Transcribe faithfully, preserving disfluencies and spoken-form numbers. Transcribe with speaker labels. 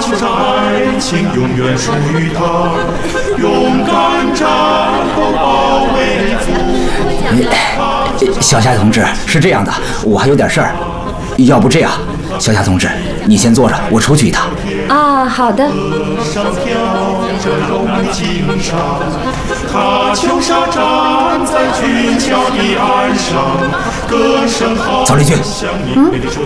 Speaker 1: 球上爱情永远属于他，勇敢战斗保卫祖国。
Speaker 2: 小夏同志，是这样的，我还有点事儿，要不这样，小夏同志，你先坐着，我出去一趟。
Speaker 3: 啊，好的。
Speaker 1: 上飘着龙的金沙，他球下站在俊俏的岸上，歌声好。
Speaker 2: 曹立军，
Speaker 1: 嗯。